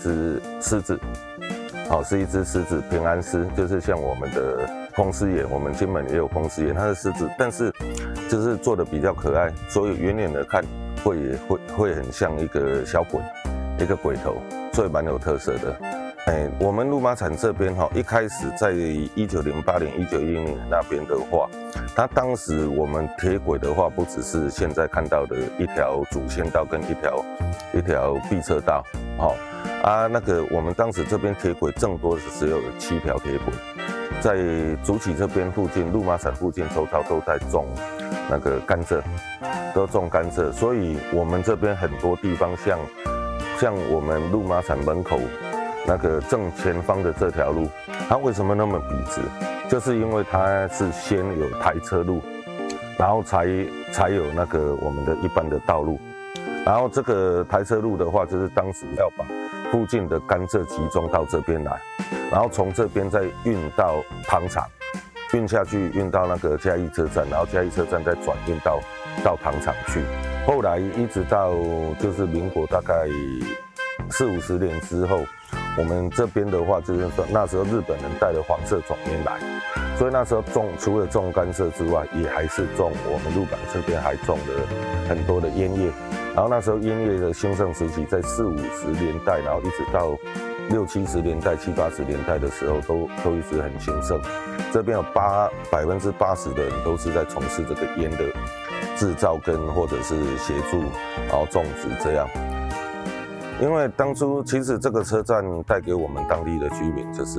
只狮子，好，是一只狮子，平安狮，就是像我们的公狮眼，我们金门也有公狮眼，它是狮子，但是就是做的比较可爱，所以远远的看会很像一个小鬼，一个鬼头，所以蛮有特色的。我们鹿马场这边一开始在1908年、1910年那边的话，它当时我们铁轨的话，不只是现在看到的一条主线道跟一条避车道，那个我们当时这边铁轨正多是只有7条铁轨，在竹崎这边附近、鹿马场附近周遭都在种那个甘蔗，都种甘蔗，所以我们这边很多地方像我们鹿马场门口那个正前方的这条路，它为什么那么笔直？就是因为它是先有台车路，然后才有那个我们的一般的道路。然后这个台车路的话，就是当时要把附近的甘蔗集中到这边来，然后从这边再运到糖厂，运下去运到那个嘉义车站，然后嘉义车站再转运到糖厂去。后来一直到就是民国大概40-50年之后，我们这边的话就是说那时候日本人带了黄色种烟来，所以那时候除了种甘蔗之外，也还是种我们鹿港这边还种了很多的烟叶。然后那时候烟叶的兴盛时期，在40-50年代，然后一直到60-70年代、70-80年代的时候，都一直很兴盛。这边有80%的人都是在从事这个烟的制造跟或者是协助，然后种植这样。因为当初其实这个车站带给我们当地的居民就是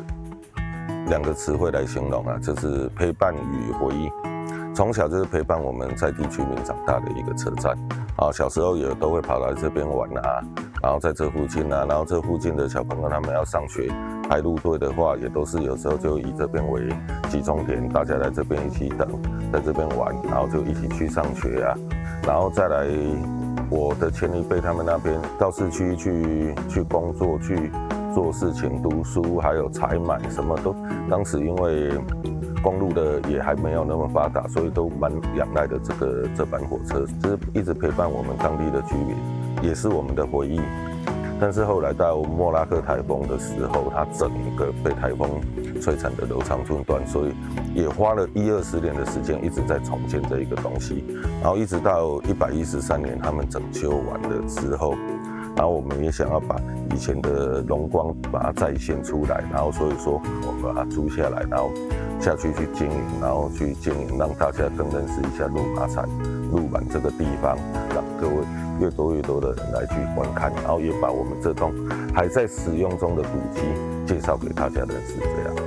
2个词汇来形容啊，就是陪伴与回忆。从小就是陪伴我们在地居民长大的一个车站啊，小时候也都会跑来这边玩啊，然后在这附近啊，然后这附近的小朋友他们要上学排路队的话，也都是有时候就以这边为集中点，大家来这边一起等，在这边玩，然后就一起去上学啊，然后再来我的前一辈他们那边到市区去工作去做事情、读书，还有采买，什么都当时因为公路的也还没有那么发达，所以都蛮仰赖的这班火车，就是一直陪伴我们当地的居民，也是我们的回忆。但是后来到莫拉克台风的时候，它整个被台风摧残的流长寸断，所以也花了10-20年的时间一直在重建这一个东西，然后一直到113年他们整修完了之后，然后我们也想要把以前的荣光把它再现出来，然后所以说我们把它租下来，然后下去经营，然后去经营，让大家更认识一下鹿马场、鹿满这个地方，让各位越多的人来去观看，然后也把我们这栋还在使用中的古迹介绍给大家认识。这样。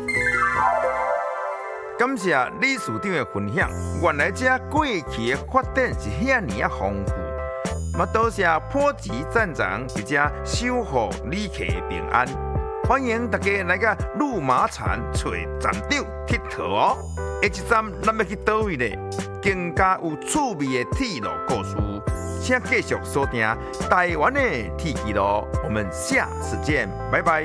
感谢理事长的分享，原来这过去的发展是遐尼啊丰富。多谢普吉站长伫遮守护旅客平安，欢迎大家来个鹿马场找站长佚佗哦。下一站咱要去倒位呢？更加有趣味的铁路故事，请继续锁定台湾的铁记录。我们下次见，拜拜。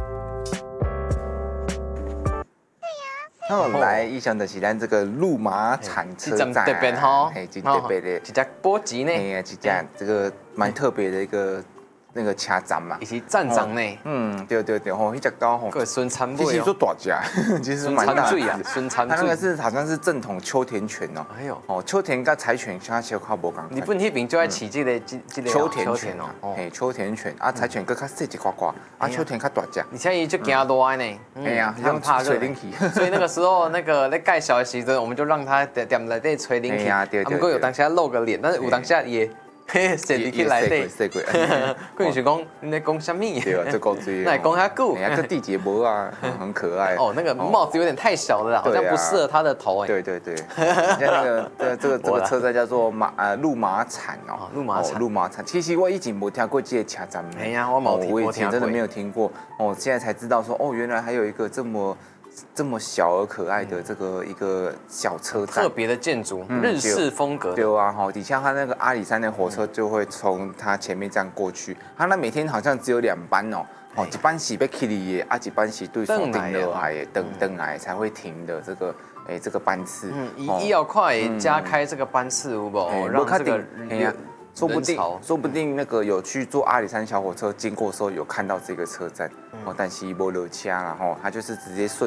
好，来，以上就是咱这个鹿马场车站， 特别吼， 嘿，真特别的， 一只波吉呢， 嘿呀，一只这个蛮特别的一个那个车站嘛， 伊是站长呢， 对，吼，迄只高吼， 个孙参其实做大只，其实蛮大的啊，孙参它那个是好像是正统秋田犬哦， 哎呦， 哦，秋田跟柴犬相小可无共。 日本那边就爱饲这个秋田犬哦，嘿，秋田犬啊，柴犬搁较细一块块，啊，秋田较大只， 而且伊就惊热呢， 哎呀， 很怕热，所以那个时候那个在介绍的时候，我们就让他踮内底吹冷气，他们有当下露个脸，但是有当下也。设入去内底，可能是讲你在讲什么？ 对啊，这够追。 那讲遐久， 这地节膜啊，很可爱。 哦，那个帽子有点太小了，好像不适合他的头哎。 对，像那个这个车站叫做鹿马场哦，鹿马场。其实我以前没听过这个车站。 哎呀，我以前真的没有听过哦，现在才知道说哦，原来还有一个这么小而可爱的这个一个小车站， 特别的建筑，日式风格。 对啊，哈，底下它那个阿里山的火车就会从它前面这样过去，它那每天好像只有2班哦，一班是要去的，啊，一班是对锁定落来的，等来才会停的这个班次。 医药快加开这个班次有无？让这个说不定那个有去坐阿里山小火车经过的时候有看到这个车站，但是没落车啦，它就是直接